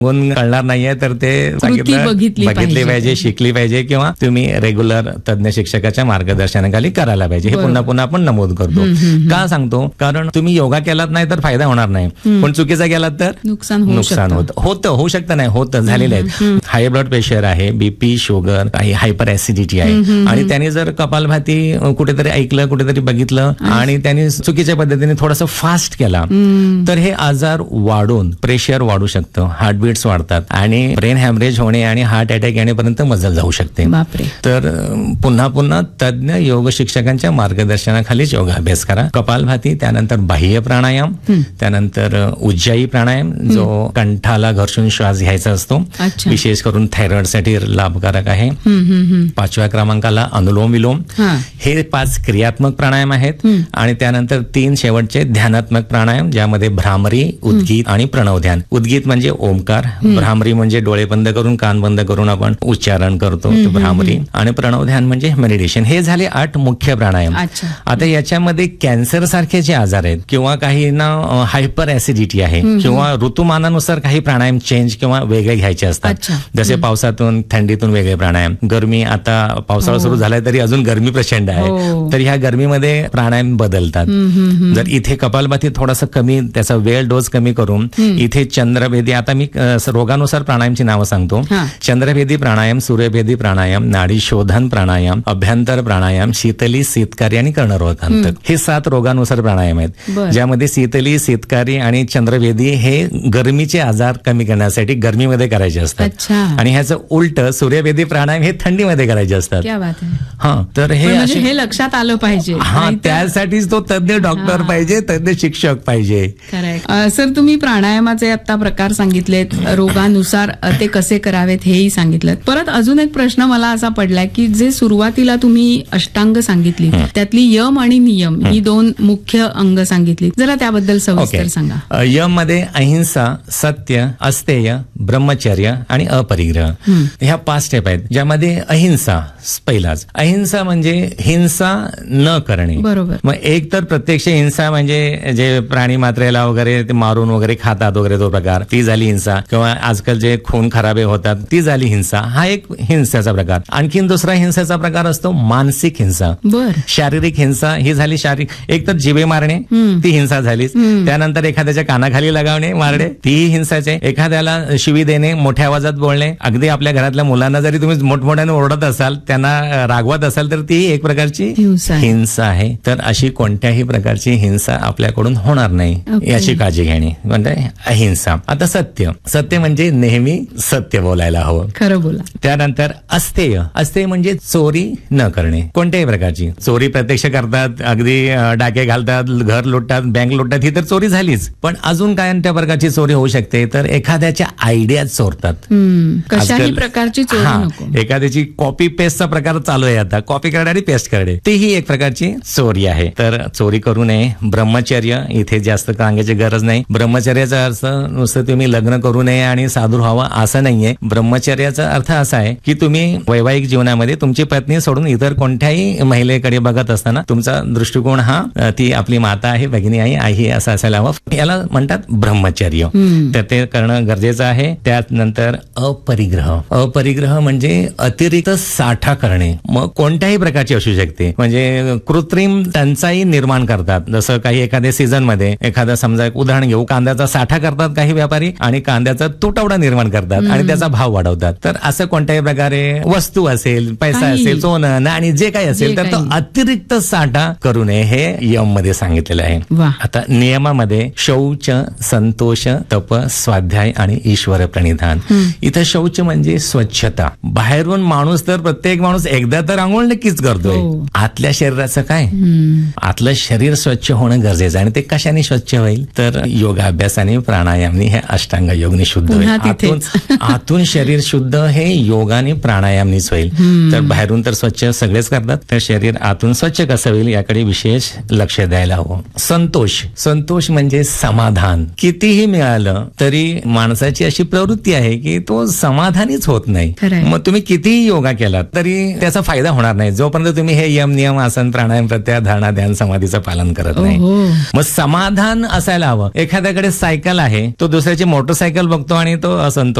गुण कळणार नाहीये तर ते बघितली पाहिजे, शिकली पाहिजे, किंवा तुम्ही रेग्युलर तज्ञ शिक्षकाच्या मार्गदर्शनाखाली करायला पाहिजे. हे पुन्हा पुन्हा आपण नमूद करतो. का सांगतो? कारण तुम्ही योगा केलात नाही तर फायदा होणार नाही, पण चुकीचा केलात तर नुकसान होऊ शकतं, नाही होतं, झालेलं आहे. हाय ब्लड प्रेशर आहे, बीपी, शुगर आहे, हायपर ऍसिडिटी आहे, आणि त्यांनी जर कपालभाती कुठेतरी ऐकलं, कुठेतरी बघितलं आणि त्यांनी चुकीच्या पद्धतीने थोडासा फास्ट केला तर हे आजार वाढून प्रेशर वाढू शकतं, हार्टबीट्स वाढतात आणि ब्रेन हॅमरेज होणे आणि हार्ट अटॅक येण्यापर्यंत मजल जाऊ शकते. तर पुन्हा पुन्हा तज्ञ योग शिक्षकांच्या मार्गदर्शनाखालीच योगाभ्यास करा. कपालभाती, त्यानंतर बाह्य प्राणायाम, त्यानंतर उज्जाई प्राणायाम जो कंठाला घर्षून श्वास घ्यायचा असतो, विशेष करून थायरॉइड साठी लाभकारक आहे. 5व्या क्रमांकाला अनुलोम विलोम. हे 5 क्रियात्मक प्राणायाम आहेत. आणि त्यानंतर 3 शेवटचे ध्यानात्मक प्राणायाम, ज्यामध्ये भ्रामरी, उद्गीत आणि प्रणव ध्यान. उद्गीत म्हणजे ओमकार, भ्रामरी म्हणजे डोळे बंद करून कान बंद करून आपण उच्चारण करतो भ्रामरी, आणि प्रणव ध्यान म्हणजे मेडिटेशन. हे झाले 8 मुख्य प्राणायाम. आता याच्यामध्ये कॅन्सर सारखे जे आजार आहेत किंवा काही ना हायपर ऍसिडिटी आहे किंवा ऋतुमानानुसार काही प्राणायाम चेंज किंवा वेगळे घ्यायचे असतात. जसे पावसातून थंडीतून वेगळे प्राणायाम, गरमी, आता पावसाळा सुरू झालाय तरी अजून गरमी प्रचंड आहे, तर ह्या गरमीमध्ये प्राणायाम बदलतात. जर इथे कपालभाती थोडासा कमी, त्याचा वेळ डोस कमी करून इथे चंद्रभेदी, आता मी रोगानुसार प्राणायामची नावं सांगतो. चंद्रभेदी प्राणायाम, सूर्यभेदी प्राणायाम, नाडी शोधन प्राणायाम, अभ्यंतर प्राणायाम, शीतली, शीतकारी आणि कर्णरोगांतक. हे 7 रोगानुसार प्राणायाम आहेत, ज्यामध्ये शीतली, शीतकारी आणि चंद्रभेदी हे गरमीचे आजार कमी करण्यासाठी गरमीमध्ये करायचे असतात, आणि ह्याचं उलट सूर्यभेदी प्राणायाम हे थंडीमध्ये करायचे असतात. तर हे लक्षात आलं पाहिजे. त्यासाठीच तो तज्ञ डॉक्टर पाहिजे, तज्ञ शिक्षक पाहिजे. सर, तुम्ही प्राणायामाचे आता प्रकार सांगितलेत, रोगानुसार ते कसे करावेत हेही सांगितलं. परत अजून एक प्रश्न मला असा पडलाय की जे सुरुवातीला तुम्ही अष्टांग सांगितली, त्यातली यम आणि नियम ही 2 मुख्य अंग सांगितली, जरा त्याबद्दल सविस्तर सांगा. यम मध्ये अहिंसा, सत्य, अस्तेय, ब्रह्मचर्य आणि अपरिग्रह ह्या 5 स्टेप आहेत. ज्यामध्ये अहिंसा पहिलाच. अहिंसा म्हणजे हिंसा न करणे. बरोबर. मग एक तर प्रत्यक्ष हिंसा म्हणजे जे प्राणी मात्रेला वगैरे ते मारून वगैरे खातात वगैरे तो प्रकार, ती झाली हिंसा. किंवा आजकाल जे खून खराबे होतात ती झाली हिंसा. हा एक हिंसाचा प्रकार. आणखीन दुसरा हिंसाचा प्रकार असतो मानसिक हिंसा. शारीरिक हिंसा ही झाली शारीरिक, एक तर जिभे मारणे ती हिंसा झालीच. त्यानंतर एखाद्याच्या कानाखाली लगावणे, मारणे, तीही हिंसाचे. एखाद्याला शिवी देणे, मोठ्या आवाजात बोलणे, अगदी आपल्या घरातल्या मुलांना जरी तुम्ही मोठमोठ्याने ओरडत असाल, त्यांना रागवत असाल, तर ती एक प्रकारची हिंसा आहे. तर अशी कोणत्याही प्रकारची हिंसा आपल्याकडून होणार नाही याची काळजी घेणे म्हणजे अहिंसा. आता सत्य म्हणजे नेहमी सत्य बोलायला हवं, खरं बोला. त्यानंतर अस्तेय म्हणजे चोरी न करणे, कोणत्याही प्रकारची. चोरी प्रत्यक्ष करतात, अगदी डाके घालतात, घर लुटतात, बँक लुटतात, ही तर चोरी झालीच. पण अजून काय त्या प्रकारची चोरी होऊ शकते, तर एखाद्याच्या आयडिया चोरतात. कशाही प्रकारची चोरी नको. एखाद्याची कॉपी पेस्टचा प्रकार चालू आहे आता, कॉपी करणे आणि पेस्ट करणे, तीही एक प्रकारची चोरी आहे. तर चोरी करू नये. ब्रह्मचर्य, इथे जास्त सांगायची गरज नाही. ब्रह्मचर्याचा अर्थ नुसतं तुम्ही लग्न करू नये आणि साधू व्हावं असं नाहीये. ब्रह्मचर्याचा अर्थ असा आहे की तुम्ही वैवाहिक जीवनामध्ये तुमची पत्नी सोडून इतर कोणत्याही महिलेकडे बघत असताना तुमचा दृष्टिकोन हा ती आपली माता आहे, भगिनी आहे असं असायला हवं. याला म्हणतात ब्रह्मचर्य. तर ते करणं गरजेचं आहे. त्यानंतर अपरिग्रह म्हणजे अतिरिक्त साठा करणे. मग कोणत्याही प्रकारची असू शकते, म्हणजे कृत्रिम टंचाई निर्माण करतात. जसं काही एखाद्या सीझन मध्ये एखादा, समजा एक उदाहरण घेऊ, कांद्याचा साठा करतात काही व्यापारी आणि कांद्याचा तुटवडा निर्माण करतात आणि त्याचा भाव वाढवतात. तर असं कोणत्याही प्रकारे वस्तू असेल, पैसा असेल, सोनं आणि जे काही असेल तर तो अतिरिक्त साठा करू नये हे यम मध्ये सांगितलेलं आहे. आता नियमामध्ये शौच, संतोष, तप, स्वाध्याय आणि ईश्वर प्रणिधान. इथं शौच म्हणजे स्वच्छता. बाहेरून माणूस तर प्रत्येक माणूस एकदा तर आंघोळ नक्कीच करतोय. आतल्या शरीराचं काय, आतलं शरीर स्वच्छ होणं गरजेचं आहे. आणि ते कशाने स्वच्छ होईल, तर योगाभ्यासाने, प्राणायामने, हे अष्टांग योगने शुद्ध होईल. आतून शरीर शुद्ध हे योगाने, प्राणायामनेच होईल. तर बाहेरून तर स्वच्छ सगळेच करतात, तर शरीर आतून स्वच्छ कसं होईल याकडे विशेष लक्ष द्यायला हवं. संतोष म्हणजे समाधान. कितीही मिळालं तरी माणसाची अशी प्रवृत्ती आहे की तो समाधानीच होत नाही. मग तुम्ही कितीही योगा केलात तरी त्याचा फायदा होणार नाही जोपर्यंत तुम्ही हे यम, नियम, आसन, प्राणायाम, प्रत्याहार, धारणा, ध्यान, समाधीचं पालन करत नाही. मग समाधान असायला हवं. एखाद्याकडे सायकल आहे, तो दुसऱ्याची मोटरसायकल बघतो आणि तो असंतोष